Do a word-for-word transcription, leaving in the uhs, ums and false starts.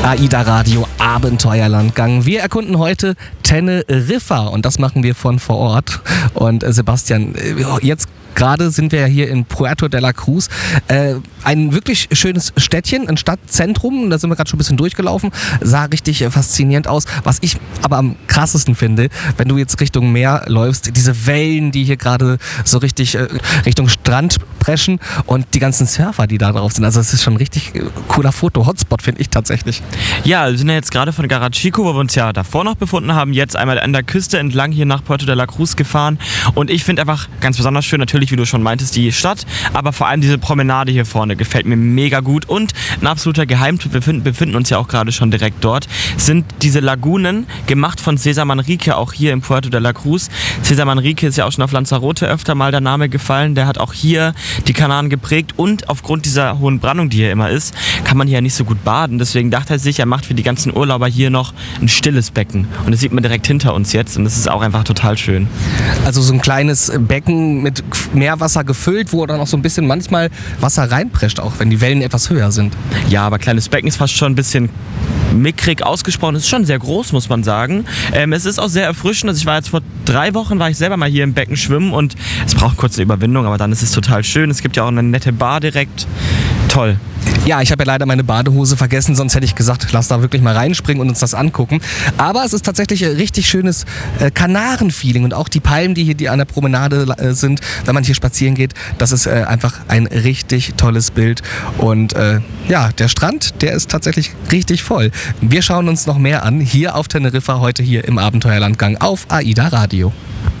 AIDA Radio Abenteuerlandgang. Wir erkunden heute Teneriffa und das machen wir von vor Ort. Und äh, Sebastian, äh, jetzt gerade sind wir ja hier in Puerto de la Cruz. Äh, ein wirklich schönes Städtchen, ein Stadtzentrum. Da sind wir gerade schon ein bisschen durchgelaufen. Sah richtig äh, faszinierend aus. Was ich aber am krassesten finde, wenn du jetzt Richtung Meer läufst, diese Wellen, die hier gerade so richtig äh, Richtung Strand preschen und die ganzen Surfer, die da drauf sind. Also das ist schon ein richtig äh, cooler Foto-Hotspot, finde ich tatsächlich. Ja, wir sind ja jetzt gerade von Garachico, wo wir uns ja davor noch befunden haben, jetzt einmal an der Küste entlang hier nach Puerto de la Cruz gefahren. Und ich finde einfach ganz besonders schön, natürlich, wie du schon meintest, die Stadt, aber vor allem diese Promenade hier vorne gefällt mir mega gut. Und ein absoluter Geheimtipp, wir befinden, befinden uns ja auch gerade schon direkt dort, sind diese Lagunen, gemacht von Cesar Manrique, auch hier in Puerto de la Cruz. Cesar Manrique ist ja auch schon auf Lanzarote öfter mal der Name gefallen, der hat auch hier die Kanaren geprägt und aufgrund dieser hohen Brandung, die hier immer ist, kann man hier ja nicht so gut baden. Deswegen dachte er sich, er macht für die ganzen Urlauber hier noch ein stilles Becken. Und das sieht man direkt hinter uns jetzt und das ist auch einfach total schön. Also so ein kleines Becken mit Meerwasser gefüllt, wo dann auch so ein bisschen manchmal Wasser reinprescht, auch wenn die Wellen etwas höher sind. Ja, aber kleines Becken ist fast schon ein bisschen mickrig ausgesprochen. Es ist schon sehr groß, muss man sagen. Ähm, es ist auch sehr erfrischend. Also ich war jetzt vor drei Wochen, war ich selber mal hier im Becken schwimmen und es braucht kurz eine Überwindung, aber dann ist es total schön. Es gibt ja auch eine nette Bar direkt. Toll. Ja, ich habe ja leider meine Badehose vergessen, sonst hätte ich gesagt, lass da wirklich mal reinspringen und uns das angucken. Aber es ist tatsächlich ein richtig schönes äh, Kanaren-Feeling und auch die Palmen, die hier die an der Promenade äh, sind, wenn man hier spazieren geht, das ist äh, einfach ein richtig tolles Bild. Und äh, ja, der Strand, der ist tatsächlich richtig voll. Wir schauen uns noch mehr an, hier auf Teneriffa, heute hier im Abenteuerlandgang auf AIDA Radio.